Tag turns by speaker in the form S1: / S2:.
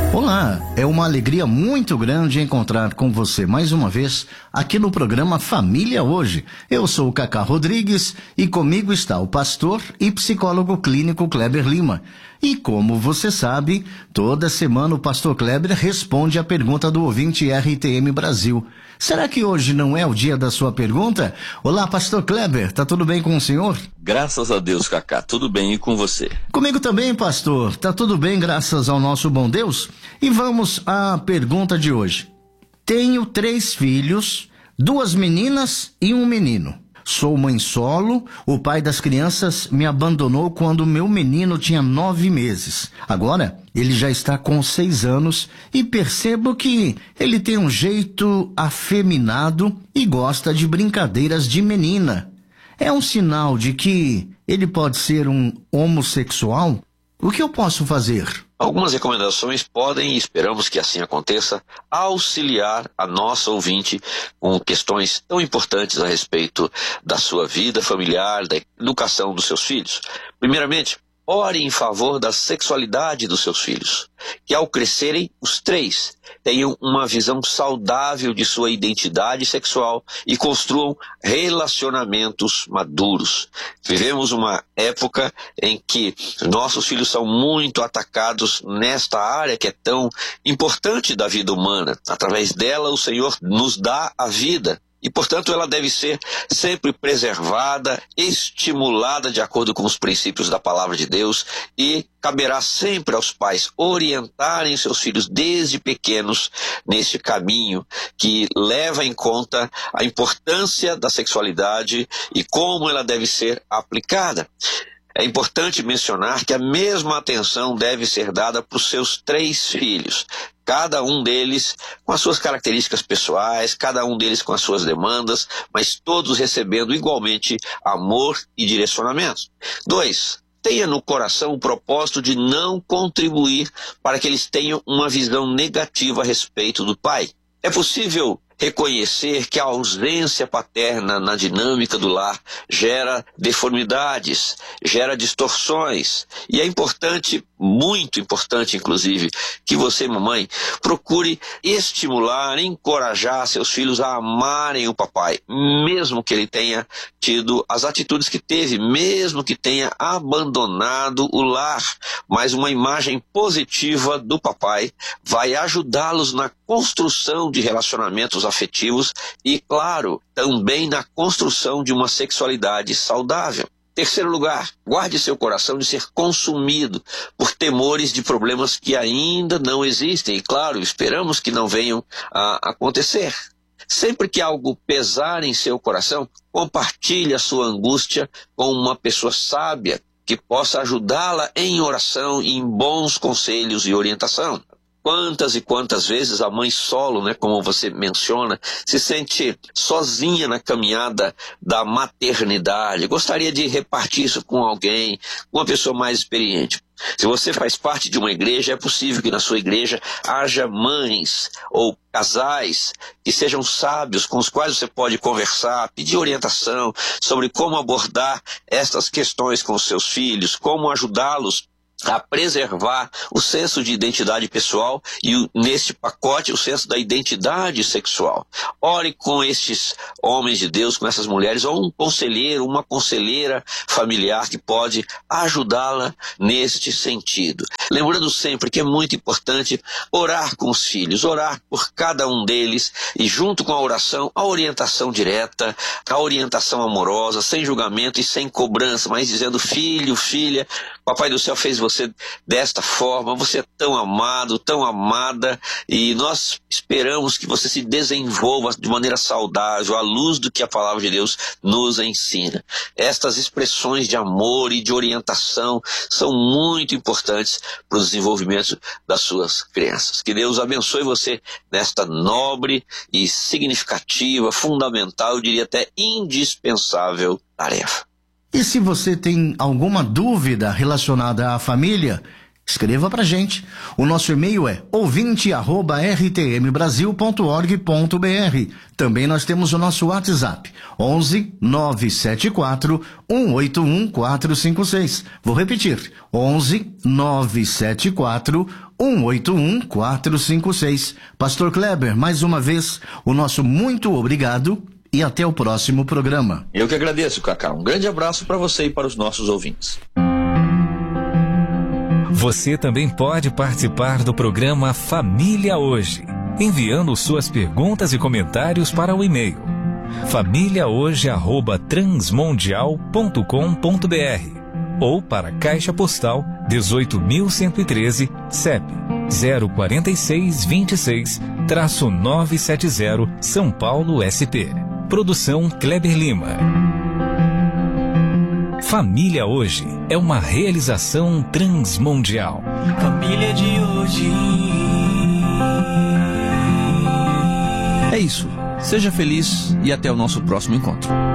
S1: Olá, é uma alegria muito grande encontrar com você mais uma vez aqui no programa Família Hoje. Eu sou o Cacá Rodrigues e comigo está o pastor e psicólogo clínico Kleber Lima. E como você sabe, toda semana o pastor Kleber responde a pergunta do ouvinte RTM Brasil. Será que hoje não é o dia da sua pergunta? Olá, pastor Kleber, tá tudo bem com o senhor?
S2: Graças a Deus, Cacá, tudo bem, e com você?
S1: Comigo também, pastor, tá tudo bem graças ao nosso bom Deus? E vamos à pergunta de hoje. Tenho 3 filhos, 2 meninas e 1 menino. Sou mãe solo, o pai das crianças me abandonou quando meu menino tinha 9 meses. Agora, ele já está com 6 anos e percebo que ele tem um jeito afeminado e gosta de brincadeiras de menina. É um sinal de que ele pode ser um homossexual? O que eu posso fazer?
S2: Algumas recomendações podem, e esperamos que assim aconteça, auxiliar a nossa ouvinte com questões tão importantes a respeito da sua vida familiar, da educação dos seus filhos. Primeiramente, ore em favor da sexualidade dos seus filhos, que ao crescerem, os 3 tenham uma visão saudável de sua identidade sexual e construam relacionamentos maduros. Vivemos uma época em que nossos filhos são muito atacados nesta área que é tão importante da vida humana. Através dela, o Senhor nos dá a vida. E, portanto, ela deve ser sempre preservada, estimulada de acordo com os princípios da palavra de Deus, e caberá sempre aos pais orientarem seus filhos desde pequenos neste caminho que leva em conta a importância da sexualidade e como ela deve ser aplicada. É importante mencionar que a mesma atenção deve ser dada para os seus 3 filhos, cada um deles com as suas características pessoais, cada um deles com as suas demandas, mas todos recebendo igualmente amor e direcionamento. 2. Tenha no coração o propósito de não contribuir para que eles tenham uma visão negativa a respeito do pai. É possível reconhecer que a ausência paterna na dinâmica do lar gera deformidades, gera distorções. E é importante, muito importante inclusive, que você, mamãe, procure estimular, encorajar seus filhos a amarem o papai, mesmo que ele tenha tido as atitudes que teve, mesmo que tenha abandonado o lar. Mas uma imagem positiva do papai vai ajudá-los na construção de relacionamentos afetivos e, claro, também na construção de uma sexualidade saudável. 3º lugar, guarde seu coração de ser consumido por temores de problemas que ainda não existem e, claro, esperamos que não venham a acontecer. Sempre que algo pesar em seu coração, compartilhe a sua angústia com uma pessoa sábia que possa ajudá-la em oração e em bons conselhos e orientação. Quantas e quantas vezes a mãe solo, como você menciona, se sente sozinha na caminhada da maternidade, gostaria de repartir isso com alguém, com uma pessoa mais experiente. Se você faz parte de uma igreja, é possível que na sua igreja haja mães ou casais que sejam sábios, com os quais você pode conversar, pedir orientação sobre como abordar estas questões com os seus filhos, como ajudá-los a preservar o senso de identidade pessoal e, neste pacote, o senso da identidade sexual. Ore com estes homens de Deus, com essas mulheres, ou um conselheiro, uma conselheira familiar que pode ajudá-la neste sentido. Lembrando sempre que é muito importante orar com os filhos, orar por cada um deles e, junto com a oração, a orientação direta, a orientação amorosa, sem julgamento e sem cobrança, mas dizendo: filho, filha, Papai do Céu fez você desta forma, você é tão amado, tão amada, e nós esperamos que você se desenvolva de maneira saudável, à luz do que a palavra de Deus nos ensina. Estas expressões de amor e de orientação são muito importantes para o desenvolvimento das suas crianças. Que Deus abençoe você nesta nobre e significativa, fundamental, eu diria até indispensável tarefa.
S1: E se você tem alguma dúvida relacionada à família, Escreva pra gente. O nosso e-mail é ouvinte@rtmbrasil.org.br. Também nós temos o nosso WhatsApp, 11 974 181 456. Vou repetir, 11 974 181 456. Pastor Kleber, mais uma vez, o nosso muito obrigado e até o próximo programa.
S2: Eu que agradeço, Cacá. Um grande abraço para você e para os nossos ouvintes.
S3: Você também pode participar do programa Família Hoje, enviando suas perguntas e comentários para o e-mail famíliahoje@transmundial.com.br ou para a Caixa Postal 18.113, CEP 04626-970, São Paulo, SP. Produção Kleber Lima. Família Hoje é uma realização transmundial.
S4: Família de hoje.
S5: É isso. Seja feliz e até o nosso próximo encontro.